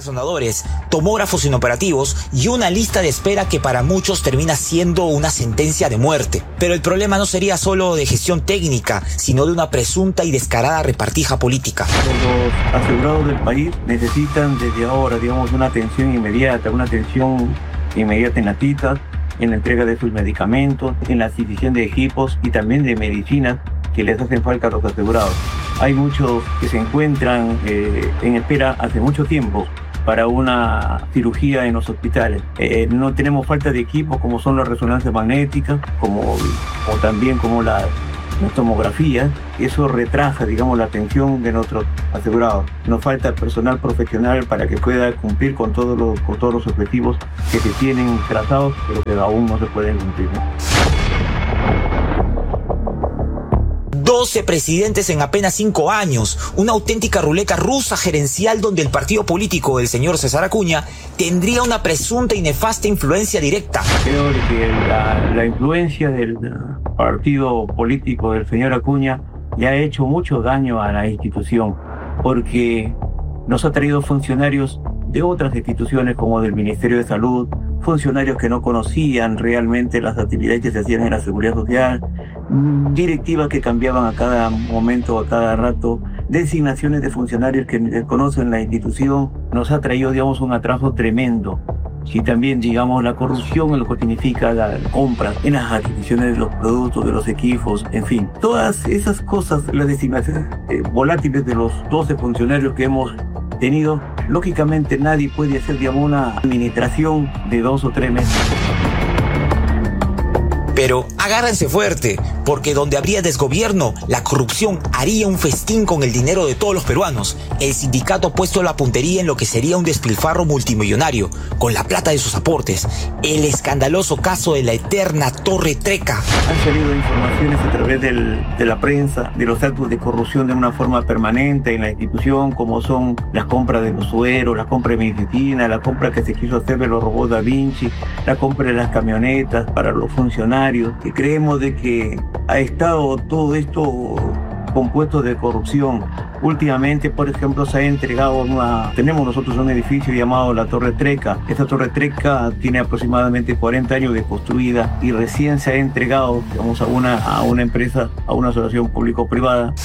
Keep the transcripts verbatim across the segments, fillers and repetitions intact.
sonadores, tomógrafos inoperativos y una lista de espera que para muchos termina siendo una sentencia de muerte. Pero el problema no sería solo de gestión técnica, sino de una presunta y descarada repartija política. Los asegurados del país necesitan desde ahora, digamos, una atención inmediata, una atención inmediata en las citas, en la entrega de sus medicamentos, en la adquisición de equipos y también de medicinas que les hacen falta a los asegurados. Hay muchos que se encuentran eh, en espera hace mucho tiempo para una cirugía en los hospitales. Eh, no tenemos falta de equipos como son las resonancias magnéticas, como, o también como la, la tomografía. Eso retrasa, digamos, la atención de nuestros asegurados. Nos falta personal profesional para que pueda cumplir con todos los, con todos los objetivos que se tienen trazados, pero que aún no se pueden cumplir, ¿no? doce presidentes en apenas cinco años, una auténtica ruleta rusa gerencial donde el partido político del señor César Acuña tendría una presunta y nefasta influencia directa. Creo que la, la influencia del partido político del señor Acuña le ha hecho mucho daño a la institución, porque nos ha traído funcionarios de otras instituciones como del Ministerio de Salud, funcionarios que no conocían realmente las actividades que se hacían en la seguridad social, directivas que cambiaban a cada momento, a cada rato, designaciones de funcionarios que desconocen la institución. Nos ha traído, digamos, un atraso tremendo. Y también, digamos, la corrupción en lo que significa la compra en las adquisiciones de los productos, de los equipos, en fin. Todas esas cosas, las designaciones eh, volátiles de los doce funcionarios que hemos tenido, lógicamente nadie puede hacer, digamos, una administración de dos o tres meses. Pero agárrense fuerte, porque donde habría desgobierno, la corrupción haría un festín con el dinero de todos los peruanos. El sindicato ha puesto la puntería en lo que sería un despilfarro multimillonario, con la plata de sus aportes. El escandaloso caso de la eterna Torre Trecca. Han salido informaciones a través del, de la prensa de los actos de corrupción de una forma permanente en la institución, como son las compras de los sueros, la compra de medicina, la compra que se quiso hacer de los robots Da Vinci, la compra de las camionetas para los funcionarios, que creemos de que ha estado todo esto compuesto de corrupción. Últimamente, por ejemplo, se ha entregado una... Tenemos nosotros un edificio llamado la Torre Trecca. Esta Torre Trecca tiene aproximadamente cuarenta años de construida y recién se ha entregado, digamos, a una, a una empresa, a una asociación público-privada.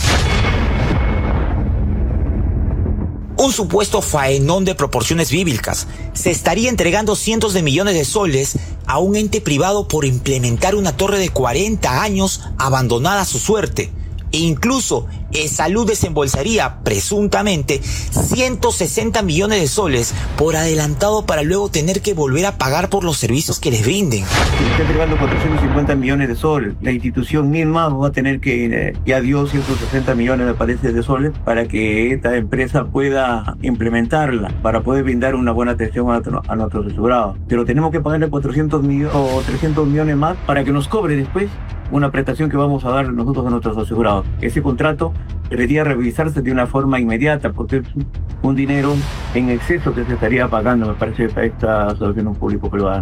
Un supuesto faenón de proporciones bíblicas. Se estaría entregando cientos de millones de soles a un ente privado por implementar una torre de cuarenta años abandonada a su suerte. E incluso Salud desembolsaría, presuntamente, ciento sesenta millones de soles por adelantado para luego tener que volver a pagar por los servicios que les brinden. Se está entregando cuatrocientos cincuenta millones de soles. La institución misma va a tener que, eh, ya dio ciento sesenta millones, me parece, de soles para que esta empresa pueda implementarla, para poder brindar una buena atención a, a nuestros asegurados. Pero tenemos que pagarle cuatrocientos millones o trescientos millones más para que nos cobre después una prestación que vamos a dar nosotros a nuestros asegurados. Ese contrato debería revisarse de una forma inmediata, porque es un dinero en exceso que se estaría pagando, me parece, a esta asociación público-privada.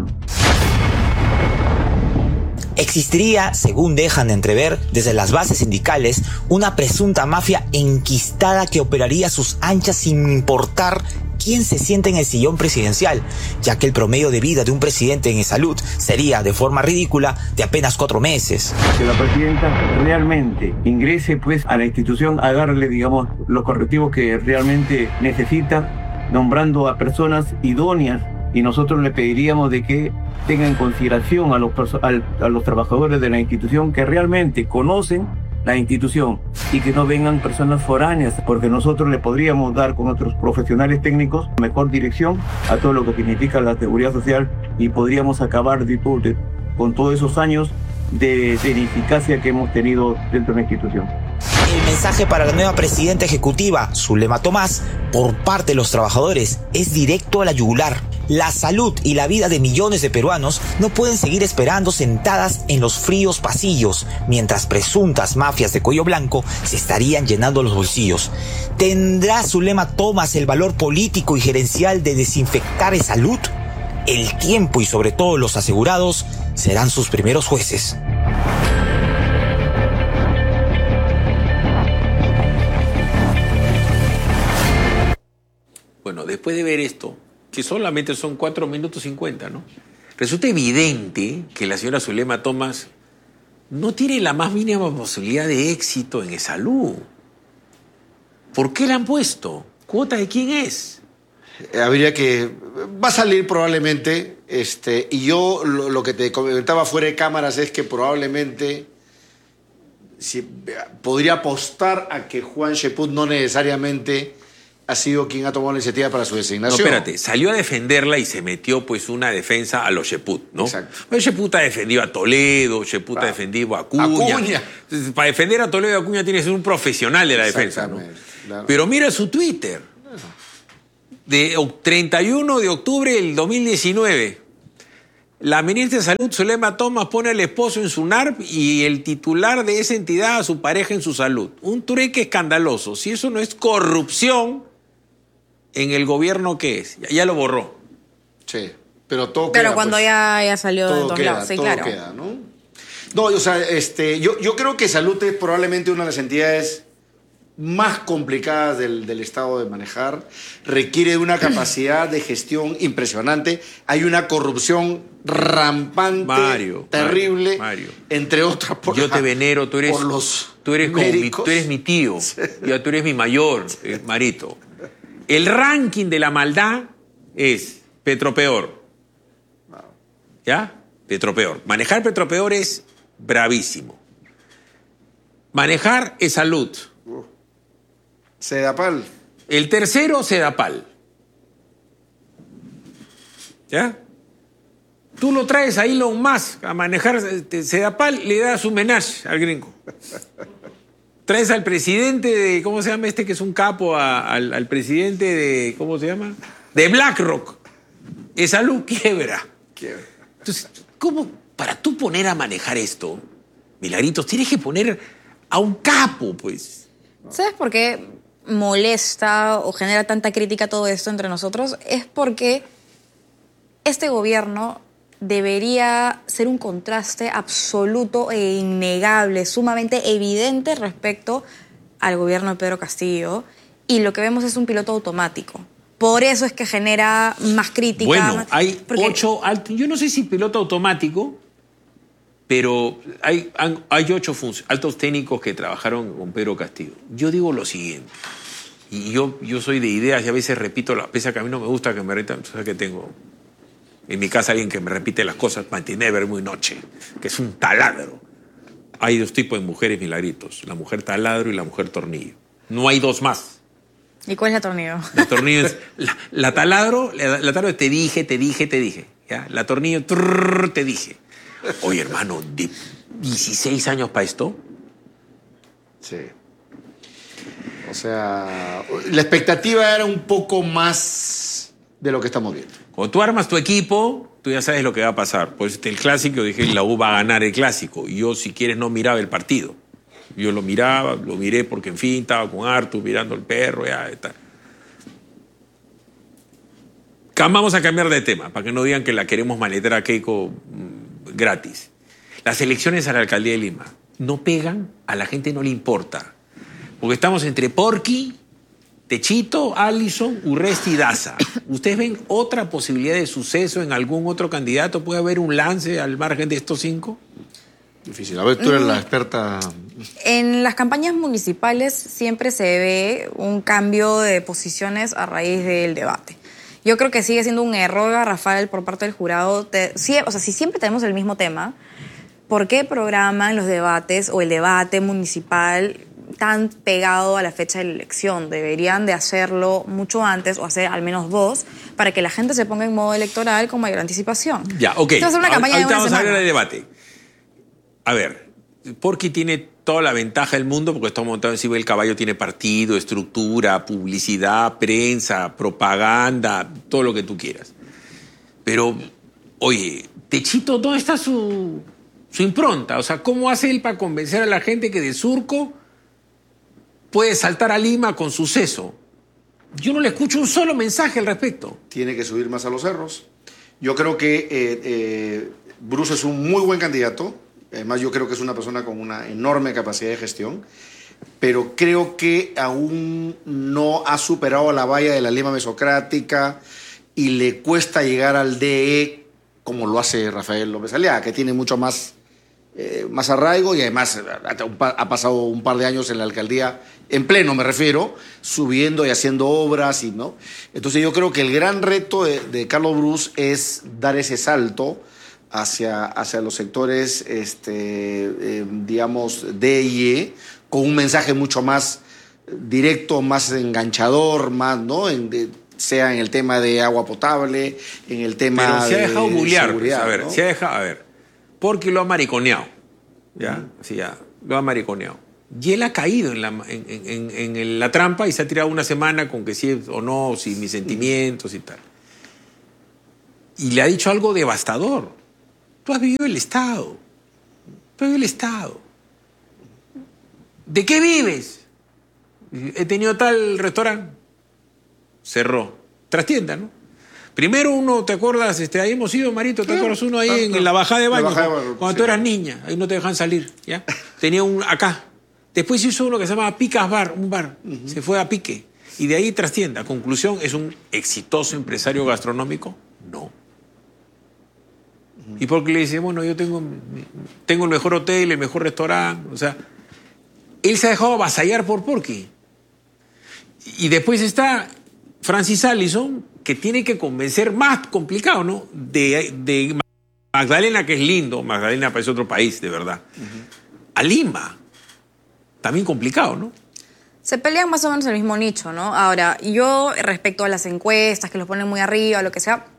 Existiría, según dejan de entrever desde las bases sindicales, una presunta mafia enquistada que operaría a sus anchas sin importar quién se sienta en el sillón presidencial, ya que el promedio de vida de un presidente en salud sería, de forma ridícula, de apenas cuatro meses. Que la presidenta realmente ingrese pues a la institución a darle, digamos, los correctivos que realmente necesita, nombrando a personas idóneas, y nosotros le pediríamos de que tenga en consideración a los, a, a los trabajadores de la institución que realmente conocen la institución y que no vengan personas foráneas, porque nosotros le podríamos dar con nuestros profesionales técnicos mejor dirección a todo lo que significa la seguridad social y podríamos acabar de, de, con todos esos años de, de ineficacia que hemos tenido dentro de la institución. El mensaje para la nueva presidenta ejecutiva, Zulema Tomás, por parte de los trabajadores, es directo a la yugular. La salud y la vida de millones de peruanos no pueden seguir esperando sentadas en los fríos pasillos, mientras presuntas mafias de cuello blanco se estarían llenando los bolsillos. ¿Tendrá Zulema Tomás el valor político y gerencial de desinfectar el salud? El tiempo y sobre todo los asegurados serán sus primeros jueces. Bueno, después de ver esto, que solamente son cuatro minutos cincuenta, ¿no? Resulta evidente que la señora Zulema Thomas no tiene la más mínima posibilidad de éxito en Esalú. ¿Por qué la han puesto? ¿Cuota de quién es? Habría que... Va a salir probablemente, este, y yo lo, lo que te comentaba fuera de cámaras es que probablemente si, podría apostar a que Juan Cheput no necesariamente ha sido quien ha tomado la iniciativa para su designación. No, espérate, salió a defenderla y se metió pues una defensa a los Cheput, ¿no? Exacto. Pues Cheput ha defendido a Toledo, Cheput claro. ha defendido a Acuña. Acuña. Para defender a Toledo y a Acuña tienes que ser un profesional de la defensa, ¿no? Claro. Pero mira su Twitter. De treinta y uno de octubre del dos mil diecinueve. La ministra de Salud, Zulema Thomas, pone al esposo en su N A R P y el titular de esa entidad a su pareja en su salud. Un trueque escandaloso. Si eso no es corrupción, ¿en el gobierno qué es? Ya, ya lo borró. Sí, pero todo Pero queda. Pero cuando pues, ya, ya salió de todos queda, lados, sí, todo claro. Queda, ¿no? No, o sea, este, yo, yo creo que Salud es probablemente una de las entidades más complicadas del, del Estado de manejar, requiere de una capacidad de gestión impresionante, hay una corrupción rampante, Mario, terrible, Mario, Mario. entre otras por, yo te venero, tú eres, por los tú eres, como mi, tú eres mi tío, sí. ya, tú eres mi mayor, eh, Marito. El ranking de la maldad es Petropeor, ¿ya? Petropeor. Manejar Petropeor es bravísimo. Manejar es Salud. Sedapal. El tercero, Sedapal. ¿Ya? Tú lo traes a Elon Musk a manejar este, Sedapal, le das un homenaje al gringo. Traes al presidente de, ¿cómo se llama este que es un capo? A, al, al presidente de, ¿cómo se llama? De BlackRock. Esalú quiebra. Quiebra. Entonces, ¿cómo? Para tú poner a manejar esto, Milagritos, tienes que poner a un capo, pues. ¿Sabes por qué molesta o genera tanta crítica todo esto entre nosotros? Es porque este gobierno debería ser un contraste absoluto e innegable, sumamente evidente respecto al gobierno de Pedro Castillo, y lo que vemos es un piloto automático. Por eso es que genera más crítica. Bueno, hay porque... ocho... Yo no sé si piloto automático, pero hay, hay ocho altos técnicos que trabajaron con Pedro Castillo. Yo digo lo siguiente, y yo, yo soy de ideas y a veces repito, las pese a que a mí no me gusta que me repitan, o sea que tengo en mi casa alguien que me repite las cosas, mantiene muy noche, que es un taladro. Hay dos tipos de mujeres, Milagritos, la mujer taladro y la mujer tornillo. No hay dos más. ¿Y cuál es la tornillo? La tornillo es... La, la taladro, la, la taladro te dije, te dije, te dije. ¿Ya? La tornillo, trrr, te dije. Oye, hermano, ¿de dieciséis años para esto? Sí. O sea, la expectativa era un poco más de lo que estamos viendo. Cuando tú armas tu equipo, tú ya sabes lo que va a pasar. Pues el clásico, dije, la U va a ganar el clásico. Y yo, si quieres, no miraba el partido. Yo lo miraba, lo miré porque, en fin, estaba con Artur mirando el perro, ya está. Vamos a cambiar de tema, para que no digan que la queremos maletar a Keiko mmm, gratis. Las elecciones a la alcaldía de Lima no pegan, a la gente no le importa. Porque estamos entre Porky, Techito, Allison, Urresti y Daza. ¿Ustedes ven otra posibilidad de suceso en algún otro candidato? ¿Puede haber un lance al margen de estos cinco? Difícil. A ver, tú eres mm. la experta. En las campañas municipales siempre se ve un cambio de posiciones a raíz del debate. Yo creo que sigue siendo un error garrafal por parte del jurado. Te, sí, o sea, si siempre tenemos el mismo tema, ¿por qué programan los debates o el debate municipal tan pegado a la fecha de la elección? Deberían de hacerlo mucho antes o hacer al menos dos para que la gente se ponga en modo electoral con mayor anticipación. Ya, ok. Esto va a ser una campaña Ahorita de una vamos semana. a hablar del debate. A ver, Porky tiene toda la ventaja del mundo porque está montado encima del caballo, tiene partido, estructura, publicidad, prensa, propaganda, todo lo que tú quieras. Pero, oye, Techito, ¿dónde está su, su impronta? O sea, ¿cómo hace él para convencer a la gente que de Surco puede saltar a Lima con suceso? Yo no le escucho un solo mensaje al respecto. Tiene que subir más a los cerros. Yo creo que eh, eh, Bruce es un muy buen candidato. Además, yo creo que es una persona con una enorme capacidad de gestión. pero creo que aún no ha superado la valla de la Lima mesocrática y le cuesta llegar al D E como lo hace Rafael López Aliaga, que tiene mucho más, eh, más arraigo y además ha, ha pasado un par de años en la alcaldía, en pleno me refiero, subiendo y haciendo obras, y, ¿no? Entonces yo creo que el gran reto de, de Carlos Bruce es dar ese salto hacia, hacia los sectores, este, eh, digamos, D y E, con un mensaje mucho más directo, más enganchador, más, ¿no? En, de, sea en el tema de agua potable, en el tema Pero se ha de dejado bulear, seguridad, pues, a ver, ¿no? se ha dejado, a ver, porque lo ha mariconeado, ¿ya? Uh-huh. Sí, ya, lo ha mariconeado. Y él ha caído en la, en, en, en, en la trampa y se ha tirado una semana con que sí o no, si mis sentimientos y tal. Y le ha dicho algo devastador. Tú has vivido el Estado. Tú has vivido el Estado. ¿De qué vives? He tenido tal restaurante. Cerró. Trastienda, ¿no? Primero uno, ¿te acuerdas? Este, ahí hemos ido, Marito, ¿te acuerdas uno ahí en, en la bajada de baño? Bajada de baño cuando sí. Tú eras niña, ahí no te dejan salir, ¿ya? Tenía un acá. Después hizo uno que se llamaba Picas Bar, un bar. Uh-huh. Se fue a Pique. Y de ahí Trastienda. Conclusión, ¿es un exitoso empresario gastronómico? No. Uh-huh. ¿Y por qué le dice, bueno, yo tengo, tengo el mejor hotel, el mejor restaurante? O sea, él se ha dejado avasallar por Porky. Y después está Francis Allison, que tiene que convencer, más complicado, ¿no? De, de Magdalena, que es lindo, Magdalena parece otro país, de verdad. Uh-huh. A Lima, también complicado, ¿no? Se pelean más o menos el mismo nicho, ¿no? Ahora, yo respecto a las encuestas, que los ponen muy arriba, lo que sea,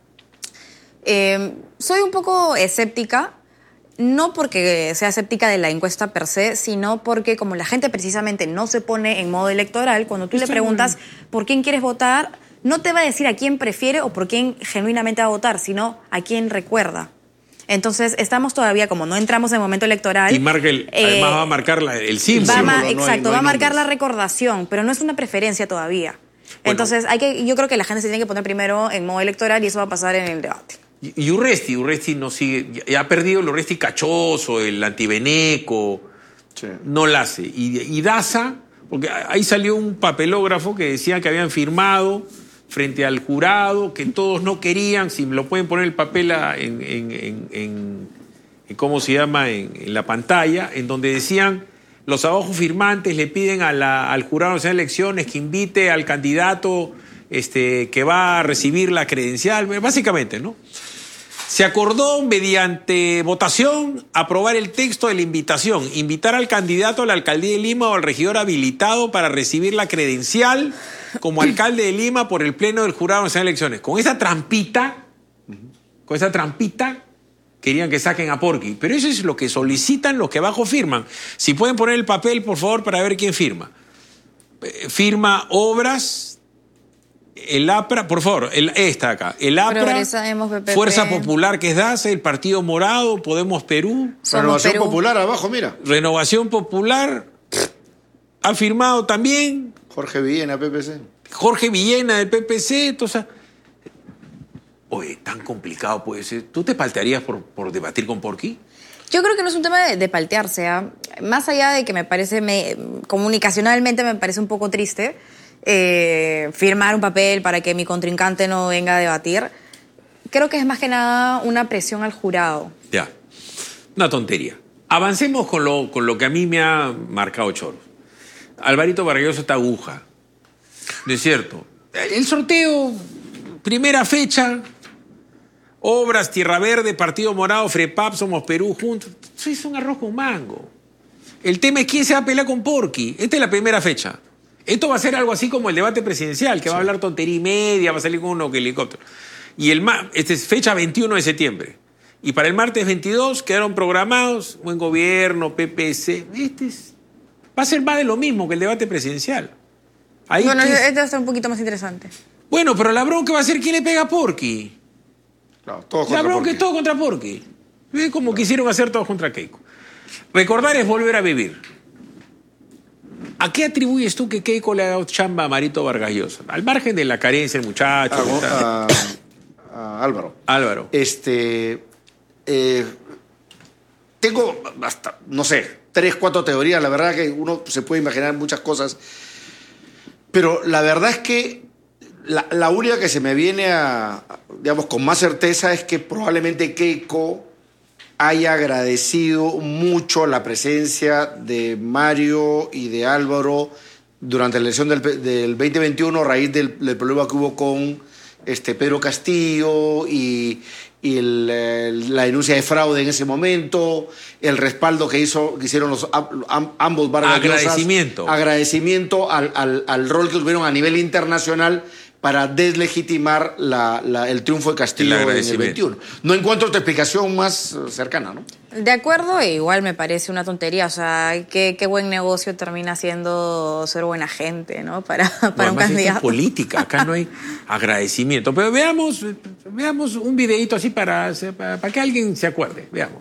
eh, soy un poco escéptica, no porque sea escéptica de la encuesta per se, sino porque como la gente precisamente no se pone en modo electoral, cuando tú Está le preguntas bien. por quién quieres votar, no te va a decir a quién prefiere o por quién genuinamente va a votar, sino a quién recuerda. Entonces, estamos todavía, como no entramos en el momento electoral... Y marca el, eh, además va a marcar la, el símbolo. Va ma, no exacto, hay, no va a marcar nombres. la recordación, pero no es una preferencia todavía. Bueno, Entonces, hay que, yo creo que la gente se tiene que poner primero en modo electoral y eso va a pasar en el debate. Y Urresti, Urresti no sigue, ya ha perdido el Urresti cachoso, el antiveneco, sí. no la hace. Y, y Daza, porque ahí salió un papelógrafo que decía que habían firmado frente al jurado, que todos no querían, si me lo pueden poner el papel en, en, en, en, en ¿cómo se llama?, en, en la pantalla, en donde decían, los abajo firmantes le piden a la, al jurado de las elecciones que invite al candidato este, que va a recibir la credencial, básicamente, ¿no? Se acordó mediante votación aprobar el texto de la invitación, invitar al candidato a la alcaldía de Lima o al regidor habilitado para recibir la credencial como alcalde de Lima por el pleno del jurado en esas elecciones. Con esa trampita, con esa trampita, querían que saquen a Porky. Pero eso es lo que solicitan los que abajo firman. Si pueden poner el papel, por favor, para ver quién firma. Firma Obras... El APRA, por favor, el, esta acá. El APRA, Fuerza Popular, que es DASA, el Partido Morado, Podemos Perú. Somos Renovación Perú. Popular, abajo, mira. Renovación Popular. Ha firmado también. Jorge Villena, P P C. Jorge Villena, del P P C. Entonces, oye, tan complicado puede ser. ¿Tú te paltearías por, por debatir con Porky? Yo creo que no es un tema de, de paltearse. ¿eh? Más allá de que me parece, me, comunicacionalmente me parece un poco triste, Eh, firmar un papel para que mi contrincante no venga a debatir, creo que es más que nada una presión al jurado. Ya, una tontería. Avancemos con lo, con lo que a mí me ha marcado choros. Alvarito Vargallosa está aguja, ¿no es cierto? El sorteo, primera fecha, Obras, Tierra Verde, Partido Morado, FREPAP, Somos Perú, juntos. Eso es un arroz con mango. El tema es quién se va a pelear con Porky. Esta es la primera fecha. Esto va a ser algo así como el debate presidencial, que sí. va a hablar tontería y media, va a salir con uno que helicóptero. Y el este es fecha veintiuno de septiembre. Y para el martes veintidós quedaron programados Buen Gobierno, P P C. Este es, va a ser más de lo mismo que el debate presidencial. Ahí bueno, es, este va a estar un poquito más interesante. Bueno, pero la bronca va a ser quién le pega a Porky. Claro, todos la contra bronca Porky. es todo contra Porky. ¿Ves? Como claro. quisieron hacer todos contra Keiko. Recordar es volver a vivir. ¿A qué atribuyes tú que Keiko le ha dado chamba a Marito Vargas Llosa? Al margen de la carencia del muchacho. A, a, a Álvaro. Álvaro. Este, eh, tengo hasta, no sé, tres, cuatro teorías. La verdad que uno se puede imaginar muchas cosas. Pero la verdad es que la, la única que se me viene a, digamos, con más certeza es que probablemente Keiko haya agradecido mucho la presencia de Mario y de Álvaro durante la elección del, del veinte veintiuno a raíz del, del problema que hubo con este, Pedro Castillo y, y el, el, la denuncia de fraude en ese momento, el respaldo que, hizo, que hicieron los, am, ambos Vargas Llosa. Agradecimiento. Agradecimiento al, al, al rol que tuvieron a nivel internacional para deslegitimar la, la, el triunfo de Castillo el en el veintiuno. No encuentro otra explicación más cercana, ¿no? De acuerdo, e igual me parece una tontería. O sea, qué, qué buen negocio termina siendo ser buena gente, ¿no? Para, para no, un candidato. Es política, acá no hay agradecimiento. Pero veamos, veamos un videíto así para, para, para que alguien se acuerde. Veamos.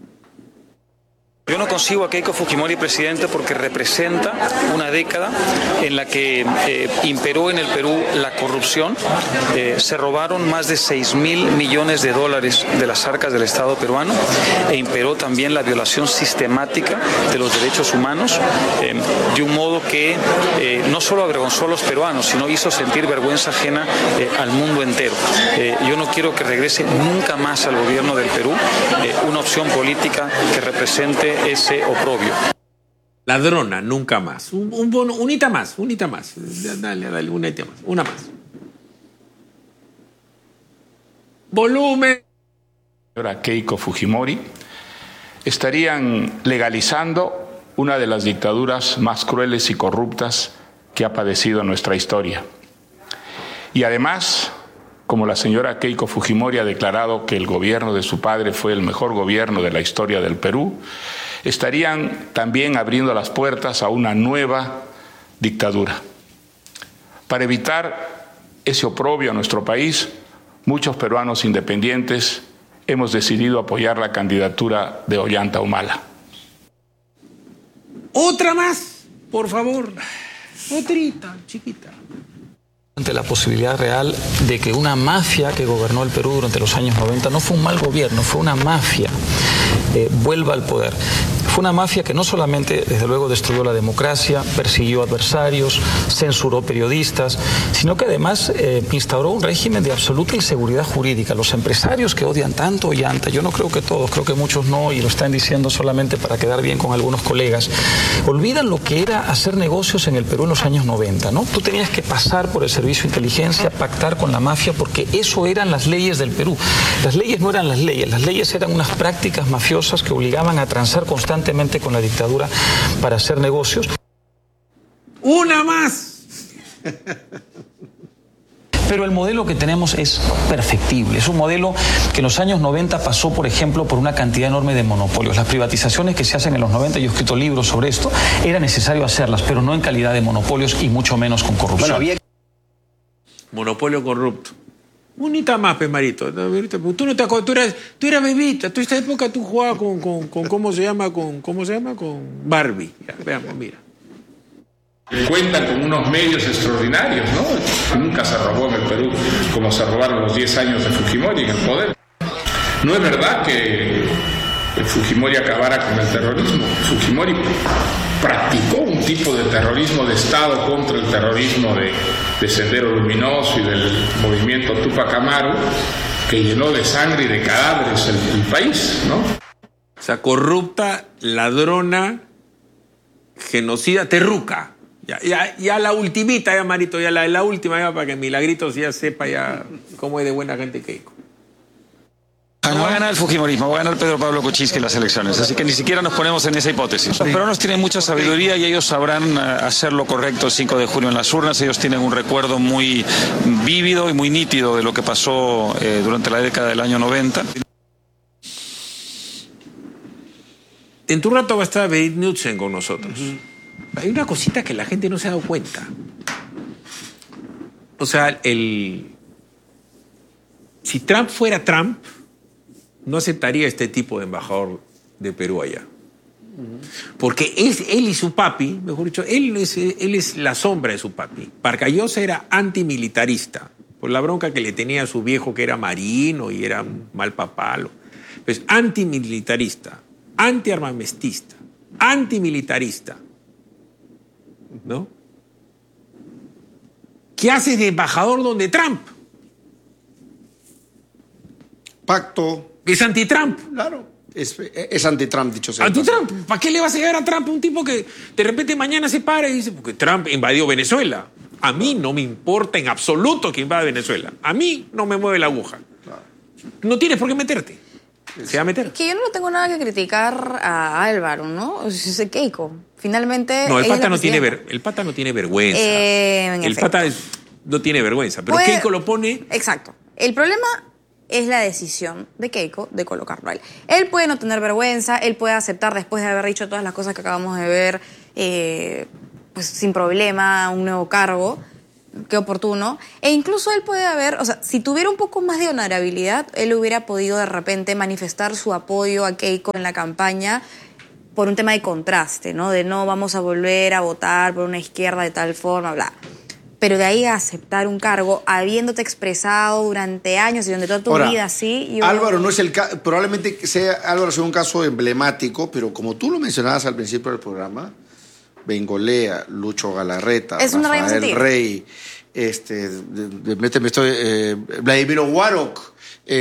Yo no consigo a Keiko Fujimori presidente porque representa una década en la que eh, imperó en el Perú la corrupción. Eh, se robaron más de seis mil millones de dólares de las arcas del Estado peruano e imperó también la violación sistemática de los derechos humanos eh, de un modo que eh, no solo avergonzó a los peruanos, sino hizo sentir vergüenza ajena eh, al mundo entero. Eh, yo no quiero que regrese nunca más al gobierno del Perú eh, una opción política que represente ese oprobio. Ladrona, nunca más. Un, un bono, unita más, unita más. Dale, dale, una más, una más. Volumen. Ahora Keiko Fujimori estarían legalizando una de las dictaduras más crueles y corruptas que ha padecido nuestra historia. Y además, como la señora Keiko Fujimori ha declarado que el gobierno de su padre fue el mejor gobierno de la historia del Perú, estarían también abriendo las puertas a una nueva dictadura. Para evitar ese oprobio a nuestro país, muchos peruanos independientes hemos decidido apoyar la candidatura de Ollanta Humala. Otra más, por favor. Otrita, chiquita. Ante la posibilidad real de que una mafia que gobernó el Perú durante los años noventa, no fue un mal gobierno, fue una mafia, eh, vuelva al poder. Fue una mafia que no solamente, desde luego, destruyó la democracia, persiguió adversarios, censuró periodistas, sino que además eh, instauró un régimen de absoluta inseguridad jurídica. Los empresarios que odian tanto a Ollanta, yo no creo que todos, creo que muchos no, y lo están diciendo solamente para quedar bien con algunos colegas, olvidan lo que era hacer negocios en el Perú en los años noventa, ¿no? Tú tenías que pasar por el servicio de inteligencia, pactar con la mafia, porque eso eran las leyes del Perú. Las leyes no eran las leyes, las leyes eran unas prácticas mafiosas que obligaban a transar constantemente con la dictadura para hacer negocios. ¡Una más! Pero el modelo que tenemos es perfectible. Es un modelo que en los años noventa pasó, por ejemplo, por una cantidad enorme de monopolios. Las privatizaciones que se hacen en los noventa, yo he escrito libros sobre esto, era necesario hacerlas, pero no en calidad de monopolios y mucho menos con corrupción. Bueno, había... Monopolio corrupto. Unita más, pe marito. Tú no te acuerdas, tú eras, tú eras bebita. Tú esta época tú jugabas con, con, con ¿cómo se llama? Con, ¿cómo se llama? Con Barbie. Ya, veamos, mira. Cuentan con unos medios extraordinarios, ¿no? Nunca se robó en el Perú como se robaron los diez años de Fujimori en el poder. No es verdad que Fujimori acabara con el terrorismo. Fujimori practicó un tipo de terrorismo de Estado contra el terrorismo de, de Sendero Luminoso y del movimiento Tupac Amaru, que llenó de sangre y de cadáveres el, el país, ¿no? O sea, corrupta, ladrona, genocida, terruca. Ya, ya, ya la ultimita, ya, Marito, ya la, la última, ya, para que Milagritos ya sepa ya cómo es de buena gente Keiko. No va a ganar el fujimorismo, va a ganar Pedro Pablo Kuczynski en las elecciones, así que ni siquiera nos ponemos en esa hipótesis. Los peruanos tienen mucha sabiduría y ellos sabrán hacer lo correcto el cinco de junio en las urnas. Ellos tienen un recuerdo muy vívido y muy nítido de lo que pasó eh, durante la década del año noventa. En tu rato va a estar Berit Knudsen con nosotros. Hay una cosita que la gente no se ha dado cuenta. O sea, el... si Trump fuera Trump, no aceptaría este tipo de embajador de Perú allá. Porque es, él y su papi, mejor dicho, él es, él es la sombra de su papi. Vargas Llosa era antimilitarista, por la bronca que le tenía a su viejo, que era marino y era un mal papalo. Pues antimilitarista, antiarmamentista, antimilitarista, ¿no? ¿Qué haces de embajador donde Trump? Pacto. Es anti-Trump. Claro. Es, es anti-Trump, dicho sea. Anti-Trump. ¿Para qué le vas a llegar a Trump un tipo que de repente mañana se para y dice, porque Trump invadió Venezuela? A mí no me importa en absoluto que invada Venezuela. A mí no me mueve la aguja. Claro. No tienes por qué meterte. Se va a meter. Es que yo no tengo nada que criticar a Álvaro, ¿no? Es Keiko. Finalmente. No, el ella es pata la no, tiene presidenta. ver, el pata no tiene vergüenza. Eh, en el efecto. pata es- no tiene vergüenza. Pero Puede- Keiko lo pone. Exacto. El problema es la decisión de Keiko de colocarlo a él. Él puede no tener vergüenza, él puede aceptar después de haber dicho todas las cosas que acabamos de ver, eh, pues sin problema, un nuevo cargo, qué oportuno. E incluso él puede haber, o sea, si tuviera un poco más de honorabilidad, él hubiera podido de repente manifestar su apoyo a Keiko en la campaña por un tema de contraste, ¿no? De no vamos a volver a votar por una izquierda de tal forma, bla. Pero de ahí a aceptar un cargo, habiéndote expresado durante años y durante toda tu Ahora, vida así. Yo... Álvaro no es el caso, probablemente sea, Álvaro sea un caso emblemático, pero como tú lo mencionabas al principio del programa, Bengolea, Lucho Galarreta, Es una raya Rafael sentido. Rey, este, de, de- de- me estoy, eh, Vladimiro Warok,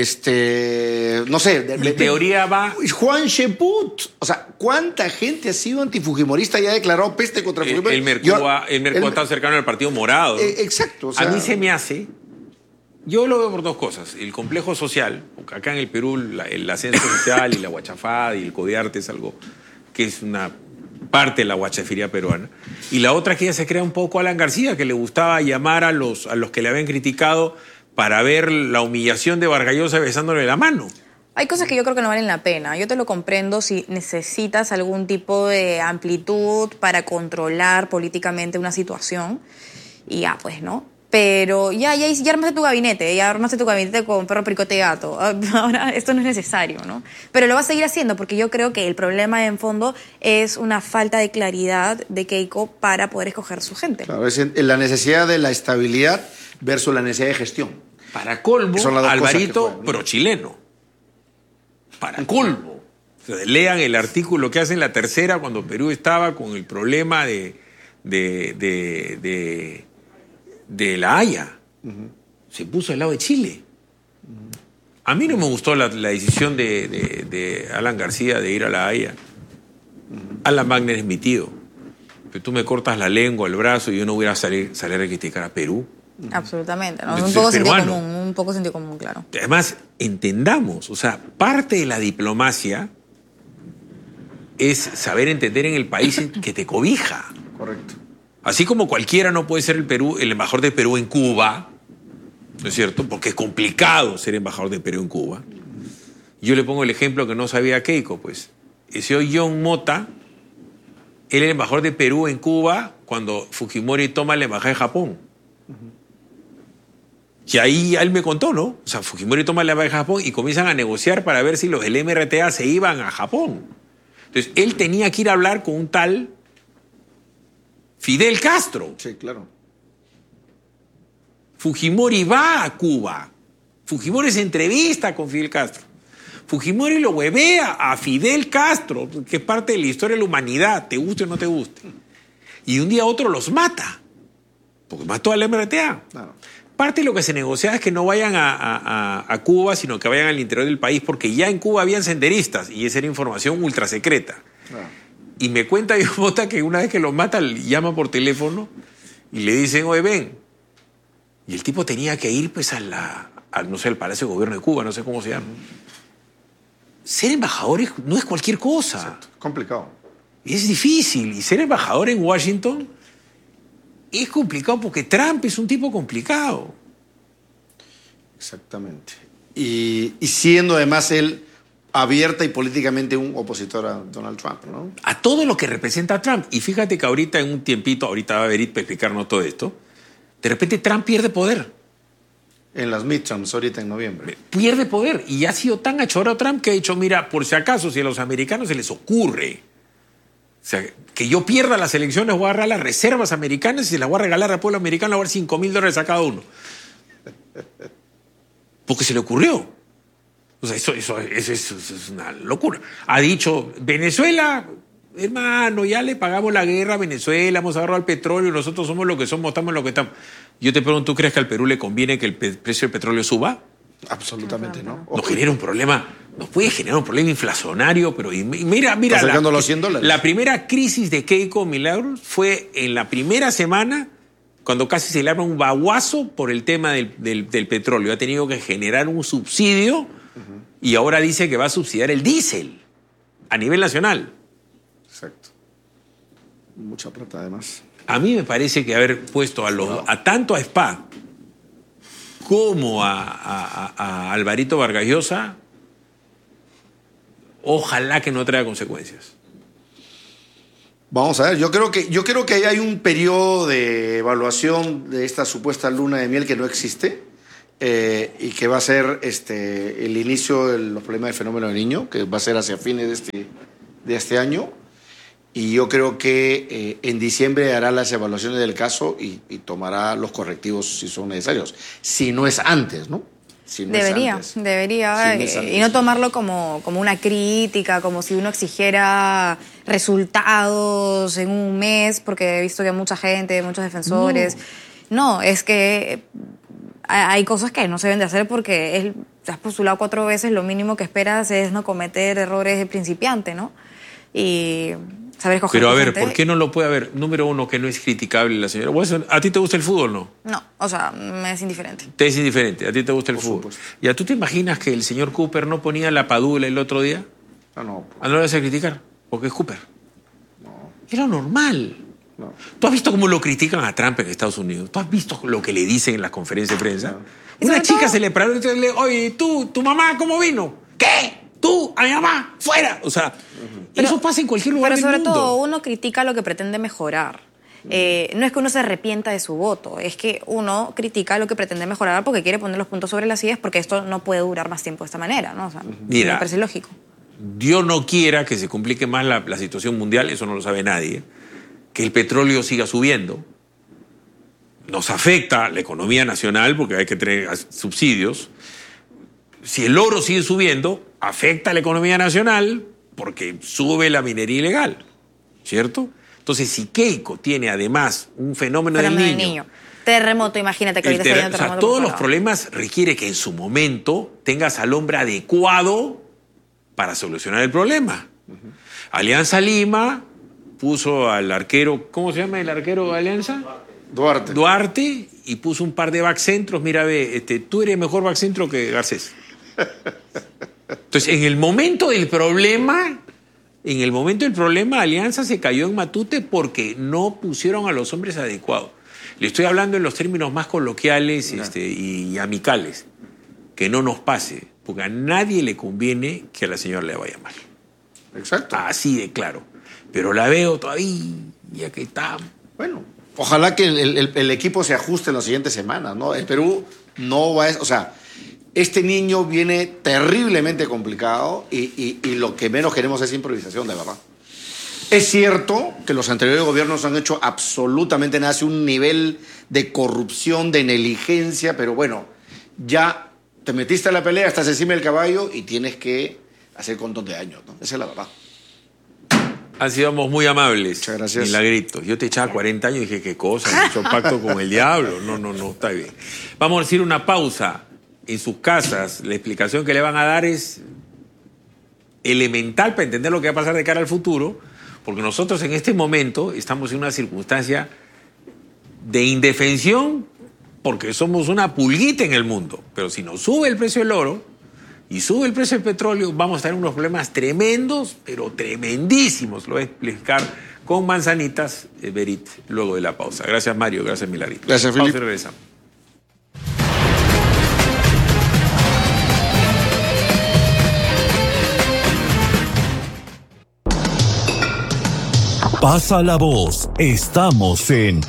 este, no sé, de- Mi de- teoría va. Juan Sheput, o sea, ¿cuánta gente ha sido antifujimorista y ha declarado peste contra El, Fujimori? el Mercúa, Yo- el Mercúa está cercano al Partido Morado. ¿no? eh, exacto, o sea, A mí se me hace. Yo lo veo por dos cosas. El complejo social, porque acá en el Perú la- el ascenso social y la guachafada y el codearte es algo que es una parte de la guachafiría peruana. Y la otra es que ya se crea un poco Alan García, que le gustaba llamar a los, a los que le habían criticado para ver la humillación de Vargallosa besándole la mano. Hay cosas que yo creo que no valen la pena. Yo te lo comprendo si necesitas algún tipo de amplitud para controlar políticamente una situación. Y ya, pues, ¿no? Pero ya, ya, ya armaste tu gabinete, ya armaste tu gabinete con perro, pericote y gato. Ahora esto no es necesario, ¿no? Pero lo va a seguir haciendo porque yo creo que el problema en fondo es una falta de claridad de Keiko para poder escoger su gente. claro, es en- en la necesidad de la estabilidad versus la necesidad de gestión. Para colmo, Son las dos cosas que Alvarito juegan, ¿no? pro-chileno. Para colmo. O sea, lean el artículo que hace en La Tercera cuando Perú estaba con el problema de, de, de, de, de La Haya. Se puso al lado de Chile. A mí no me gustó la, la decisión de, de- de Alan García de ir a La Haya. Alan Wagner es mi tío. Pero tú me cortas la lengua, el brazo y yo no voy a salir, salir a criticar a Perú. Absolutamente, ¿no? Yo Un soy poco sentido peruano. común, un poco sentido común, claro. Además, entendamos, o sea, parte de la diplomacia es saber entender en el país en que te cobija. Correcto. Así como cualquiera no puede ser el, Perú, el embajador de Perú en Cuba, ¿no es cierto? Porque es complicado ser embajador de Perú en Cuba. Yo le pongo el ejemplo que no sabía Keiko, pues. Ese hoy John Mota, él era el embajador de Perú en Cuba cuando Fujimori toma la embajada de Japón. Y ahí él me contó, ¿no? O sea, Fujimori toma la embajada de Japón y comienzan a negociar para ver si los del M R T A se iban a Japón. Entonces, él tenía que ir a hablar con un tal Fidel Castro. Sí, claro. Fujimori va a Cuba. Fujimori se entrevista con Fidel Castro. Fujimori lo huevea a Fidel Castro, que es parte de la historia de la humanidad, te guste o no te guste. Y de un día a otro los mata, porque mató al M R T A. Claro. Parte de lo que se negocia es que no vayan a, a- a- a Cuba, sino que vayan al interior del país, porque ya en Cuba habían senderistas y esa era información ultra secreta. Claro. Y me cuenta Yomota que una vez que lo mata, llama por teléfono y le dicen, oye, ven. Y el tipo tenía que ir, pues, a la, al, no sé, al Palacio de Gobierno de Cuba, no sé cómo se llama. Ser embajador es- no es cualquier cosa. Complicado. Es difícil. Y ser embajador en Washington es complicado porque Trump es un tipo complicado. Exactamente. Y, y siendo además él abierta y políticamente un opositor a Donald Trump, ¿no? A todo lo que representa a Trump. Y fíjate que ahorita, en un tiempito, ahorita va a venir para explicarnos todo esto, de repente Trump pierde poder. En las midterms, ahorita en noviembre. Pierde poder. Y ha sido tan achorado Trump que ha dicho, mira, por si acaso, si a los americanos se les ocurre, o sea, que yo pierda las elecciones, voy a agarrar las reservas americanas y se las voy a regalar al pueblo americano, le voy a dar cinco mil dólares a cada uno. Porque se le ocurrió. O sea, eso, eso, eso- eso- eso es una locura. Ha dicho, Venezuela, Hermano, ya le pagamos la guerra a Venezuela, hemos agarrado el petróleo, nosotros somos lo que somos, estamos en lo que estamos. Yo te pregunto, ¿tú crees que al Perú le conviene que el pe- precio del petróleo suba? Absolutamente no. Nos genera un problema, nos puede generar un problema inflacionario, pero y mira, mira. Está sacando la, los cien dólares. La primera crisis de Keiko Milagros fue en la primera semana, cuando casi se le arma un baguazo por el tema del, del, del petróleo. Ha tenido que generar un subsidio uh-huh. y ahora dice que va a subsidiar el diésel a nivel nacional. Exacto. Mucha plata, además. A mí me parece que haber puesto a, los, a tanto a Spa como a, a, a, a Alvarito Vargas Llosa, ojalá que no traiga consecuencias. Vamos a ver, yo creo que, yo creo que hay un periodo de evaluación de esta supuesta luna de miel que no existe eh, y que va a ser este, el inicio de los problemas del fenómeno del niño, que va a ser hacia fines de este, de este año. Y yo creo que eh, en diciembre hará las evaluaciones del caso y, y tomará los correctivos si son necesarios. Si no es antes, ¿no? Si no debería, es antes. debería. Si no eh, es antes. y no tomarlo como, como una crítica, como si uno exigiera resultados en un mes, porque he visto que mucha gente, muchos defensores... No, no es que hay cosas que no se deben de hacer porque es, te has postulado cuatro veces, lo mínimo que esperas es no cometer errores de principiante, ¿no? Y... Pero a ver, ¿por qué no lo puede haber? Número uno, que no es criticable la señora. ¿A ti te gusta el fútbol, no? No, o sea, me es indiferente. Te es indiferente, a ti te gusta el Por fútbol. supuesto. ¿Y tú te imaginas que el señor Cooper no ponía la padula el otro día? Ah, no. ¿A no le vas a criticar? Porque es Cooper. No. Era normal. No. ¿Tú has visto cómo lo critican a Trump en Estados Unidos? ¿Tú has visto lo que le dicen en las conferencias de prensa? No. Una chica se le paró y le dice, oye, ¿tú, tu mamá cómo vino? ¿Qué? Tú, a mi mamá, fuera. O sea, pero, eso pasa en cualquier lugar del del mundo. Pero sobre mundo. todo uno critica lo que pretende mejorar. Eh, no es que uno se arrepienta de su voto, es que uno critica lo que pretende mejorar porque quiere poner los puntos sobre las sillas porque esto no puede durar más tiempo de esta manera, ¿no? O sea, Mira, me parece lógico. Dios no quiera que se complique más la, la situación mundial, eso no lo sabe nadie, que el petróleo siga subiendo. Nos afecta la economía nacional porque hay que tener subsidios. Si el oro sigue subiendo, afecta a la economía nacional porque sube la minería ilegal, ¿cierto? Entonces, si Keiko tiene además un fenómeno, fenómeno del niño... del niño. Terremoto, imagínate que ahorita ter está viendo o sea, terremoto. todos los problemas requiere que en su momento tengas al hombre adecuado para solucionar el problema. Uh-huh. Alianza Lima puso al arquero, ¿cómo se llama el arquero de Alianza? Duarte. Duarte, y puso un par de backcentros. Mira, ve, este, tú eres mejor backcentro que Garcés. Entonces, en el momento del problema, en el momento del problema, Alianza se cayó en Matute porque no pusieron a los hombres adecuados. Le estoy hablando en los términos más coloquiales este, y, y amicales. Que no nos pase, porque a nadie le conviene que a la señora le vaya mal. Exacto. Así de claro. Pero la veo todavía que está... Bueno, ojalá que el, el, el equipo se ajuste en las siguientes semanas, ¿no? El Perú no va a... O sea, este niño viene terriblemente complicado y, y, y lo que menos queremos es improvisación, de verdad. Es cierto que los anteriores gobiernos han hecho absolutamente nada, hace un nivel de corrupción, de negligencia, pero bueno, ya te metiste a la pelea, estás encima del caballo y tienes que hacer control de años, ¿no? Esa es la verdad. Han sido muy amables. Muchas gracias. Milagritos. Yo te echaba cuarenta años y dije, ¿qué cosa? ¿Han hecho pacto con el diablo? No, no, no, está bien. Vamos a decir una pausa. En sus casas, la explicación que le van a dar es elemental para entender lo que va a pasar de cara al futuro, porque nosotros en este momento estamos en una circunstancia de indefensión porque somos una pulguita en el mundo. Pero si nos sube el precio del oro y sube el precio del petróleo, vamos a tener unos problemas tremendos, pero tremendísimos. Lo voy a explicar con manzanitas, eh, Berit, luego de la pausa. Gracias, Mario. Gracias, Milarito. Gracias, Felipe. Pausa y regresamos. Pasa la voz. Estamos en